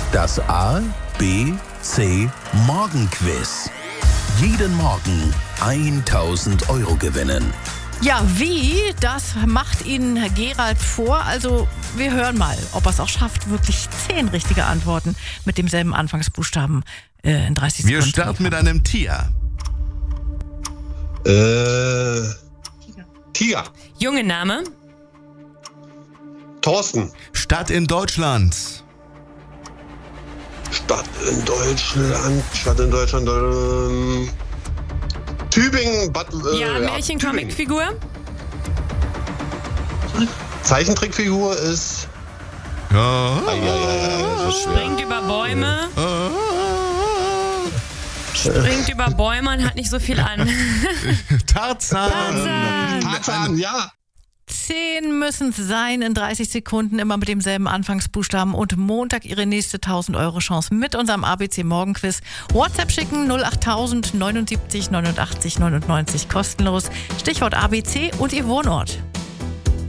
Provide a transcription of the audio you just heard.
Das A, B, C Morgenquiz. Jeden Morgen 1.000 Euro gewinnen. Ja, wie? Das macht Ihnen Gerald vor. Also wir hören mal, ob er es auch schafft. Wirklich 10 richtige Antworten mit demselben Anfangsbuchstaben in 30 Sekunden. Wir starten mit einem Tier. Tiger. Junge Name. Thorsten. Stadt in Deutschland. Stadt in Deutschland. Tübingen. Märchen-Comic-Figur. Zeichentrickfigur ist. Ja. Das ist schwer. Springt über Bäume. Springt über Bäume und hat nicht so viel an. Tarzan. Tarzan, ja. 10 müssen es sein in 30 Sekunden, immer mit demselben Anfangsbuchstaben. Und Montag Ihre nächste 1.000 Euro Chance mit unserem ABC Morgenquiz. WhatsApp schicken 08000 79 89 99 kostenlos. Stichwort ABC und Ihr Wohnort.